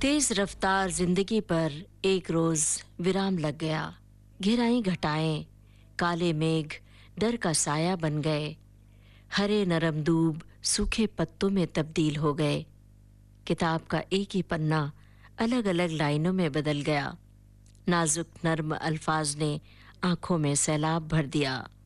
तेज रफ्तार जिंदगी पर एक रोज विराम लग गया। घिर आई घटाएं, काले मेघ डर का साया बन गए। हरे नरम दूब सूखे पत्तों में तब्दील हो गए। किताब का एक ही पन्ना अलग अलग लाइनों में बदल गया। नाजुक नर्म अल्फाज ने आंखों में सैलाब भर दिया।